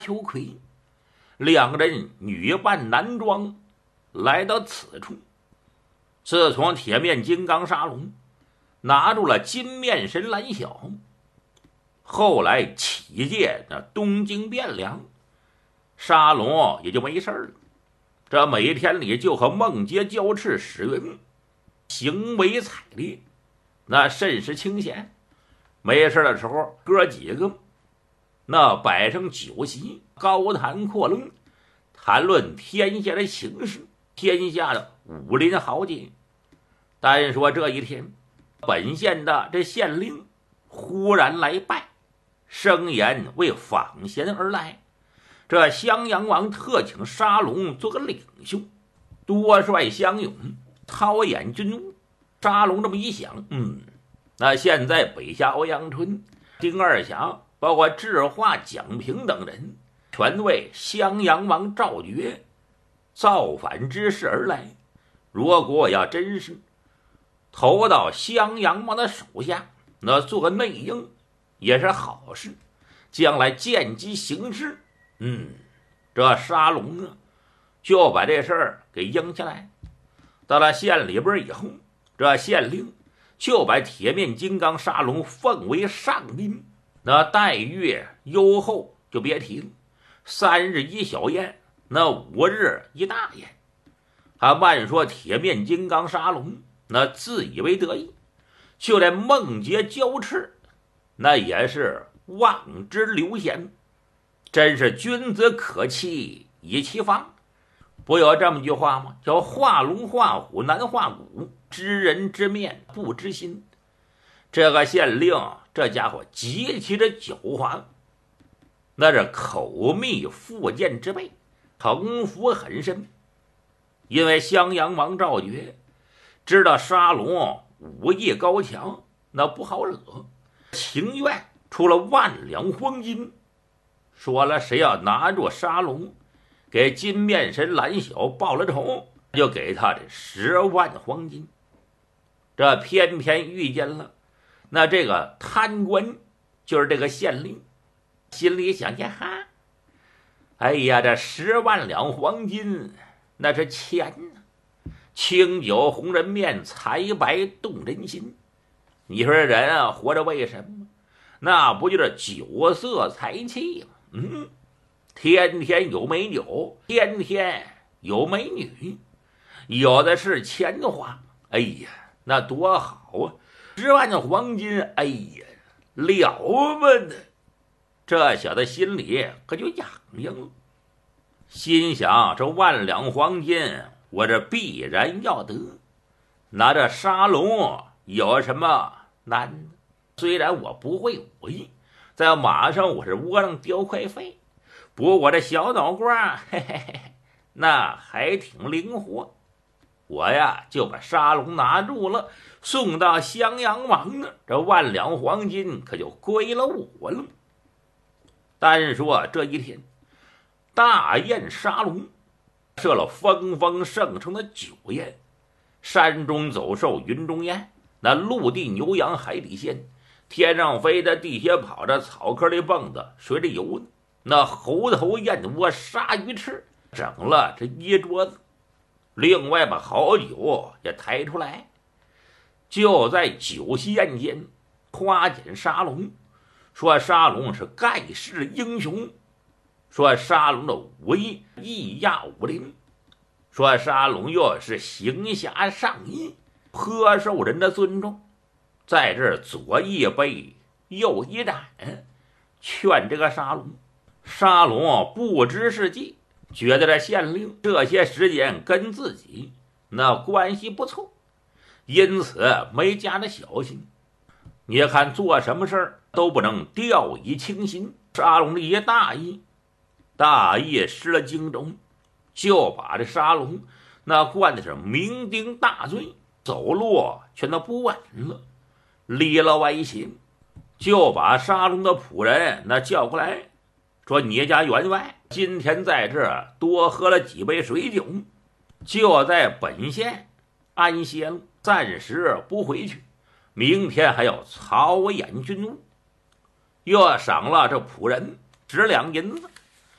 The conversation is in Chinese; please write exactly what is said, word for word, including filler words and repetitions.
秋葵，两人女扮男装来到此处。自从铁面金刚沙龙拿住了金面神蓝晓，后来起届那东京汴梁，沙龙也就没事了。这每天里就和孟杰交翅使云，行为采烈，那甚是清闲。没事的时候，哥几个那摆上酒席，高谈阔论，谈论天下的形势，天下的武林豪杰。单说这一天，本县的这县令忽然来拜，声言为访贤而来。这襄阳王特请沙龙做个领袖，多帅相勇，操演军务。沙龙这么一想，嗯，那现在北下欧阳春、丁二侠，包括智化、蒋平等人，全为襄阳王赵觉造反之事而来。如果要真是投到襄阳王的手下，那做个内应也是好事，将来见机行事。嗯，这沙龙啊，就把这事儿给应下来。到了县里边以后，这县令就把铁面金刚沙龙奉为上宾，那待遇优厚就别提了。三日一小宴，那五日一大宴。还慢说铁面金刚沙龙那自以为得意，就连孟杰交翅，那也是望之流涎。真是君子可欺以其方，不有这么句话吗？叫画龙画虎难画骨，知人知面不知心。这个县令这家伙极其的狡猾，那是口蜜腹剑之辈，城府很深。因为襄阳王赵觉知道沙龙武艺高强，那不好惹，情愿出了万两黄金，说了谁要拿住沙龙，给金面神蓝晓报了仇，就给他这十万黄金。这偏偏遇见了那这个贪官，就是这个县令，心里想呀哈，哎呀，这十万两黄金那是钱呢，清酒红人面，财白动人心。你说人啊，活着为什么？那不就是酒色财气吗？嗯，天天有美酒，天天有美女，有的是钱花。哎呀，那多好啊！十万的黄金，哎呀，了不得！这小子心里可就痒痒了，心想这万两黄金我这必然要得，拿着沙龙有什么难的？虽然我不会武艺，在马上我是窝囊叼块肺，不过我这小脑瓜嘿嘿嘿，那还挺灵活。我呀就把沙龙拿住了，送到襄阳王那，这万两黄金可就归了我了。单说这一天大宴沙龙，设了风风盛盛的酒宴，山中走兽，云中雁，那陆地牛羊，海底鲜，天上飞的，地下跑着，草坑里蹦的，水里游的，那猴头燕窝，鲨鱼翅，整了这一桌子。另外把好酒也抬出来，就在酒席宴间夸奖沙龙，说沙龙是盖世英雄，说沙龙的武艺义压武林，说沙龙又是行侠仗义，颇受人的尊重。在这左一杯右一盏，劝这个沙龙。沙龙不知是计，觉得这县令这些时间跟自己那关系不错，因此没加的小心。你看做什么事儿都不能掉以轻心。沙龙的一大意，大意失了荆州，就把这沙龙那灌的是酩酊大醉，走路全都不稳了，离了歪斜，就把沙龙的仆人那叫过来，说你家员外今天在这儿多喝了几杯水酒，就在本县安歇了，暂时不回去，明天还要操演军务，又赏了这仆人十两银子。